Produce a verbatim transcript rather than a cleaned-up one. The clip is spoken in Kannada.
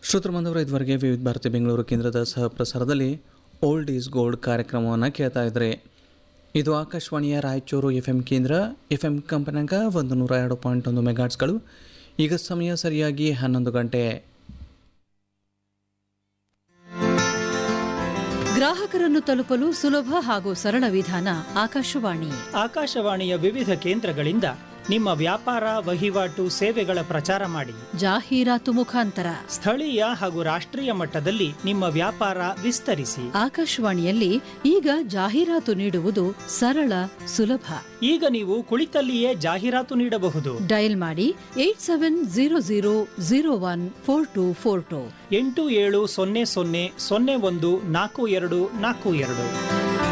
ಶ್ರೋತೃ ಬಾಂಧವರ ಇದುವರೆಗೆ ವಿವಿಧ ಭಾರತಿ ಬೆಂಗಳೂರು ಕೇಂದ್ರದ ಸಹ ಪ್ರಸಾರದಲ್ಲಿ ಓಲ್ಡ್ ಈಸ್ ಗೋಲ್ಡ್ ಕಾರ್ಯಕ್ರಮವನ್ನು ಕೇಳ್ತಾ ಇದ್ದಾರೆ. ಇದು ಆಕಾಶವಾಣಿಯ ರಾಯಚೂರು ಎಫ್ ಎಂ ಕೇಂದ್ರ. ಎಫ್ ಎಂ ಕಂಪನಾಂಕ ಒಂದು ನೂರ ಎರಡು ಪಾಯಿಂಟ್ ಒಂದು ಮೆಗಾಟ್ಸ್ಗಳು. ಈಗ ಸಮಯ ಸರಿಯಾಗಿ ಹನ್ನೊಂದು ಗಂಟೆ. ಗ್ರಾಹಕರನ್ನು ತಲುಪಲು ಸುಲಭ ಹಾಗೂ ಸರಳ ವಿಧಾನ ಆಕಾಶವಾಣಿ. ಆಕಾಶವಾಣಿಯ ವಿವಿಧ ಕೇಂದ್ರಗಳಿಂದ ನಿಮ್ಮ ವ್ಯಾಪಾರ ವಹಿವಾಟು ಸೇವೆಗಳ ಪ್ರಚಾರ ಮಾಡಿ. ಜಾಹೀರಾತು ಮುಖಾಂತರ ಸ್ಥಳೀಯ ಹಾಗೂ ರಾಷ್ಟ್ರೀಯ ಮಟ್ಟದಲ್ಲಿ ನಿಮ್ಮ ವ್ಯಾಪಾರ ವಿಸ್ತರಿಸಿ. ಆಕಾಶವಾಣಿಯಲ್ಲಿ ಈಗ ಜಾಹೀರಾತು ನೀಡುವುದು ಸರಳ ಸುಲಭ. ಈಗ ನೀವು ಕುಳಿತಲ್ಲಿಯೇ ಜಾಹೀರಾತು ನೀಡಬಹುದು. ಡಯಲ್ ಮಾಡಿ eight seven zero zero zero one four to four to ಎಂಟು ಏಳು ಸೊನ್ನೆ ಸೊನ್ನೆ ಸೊನ್ನೆ ಒಂದು ನಾಲ್ಕು ಎರಡು ನಾಲ್ಕು ಎರಡು.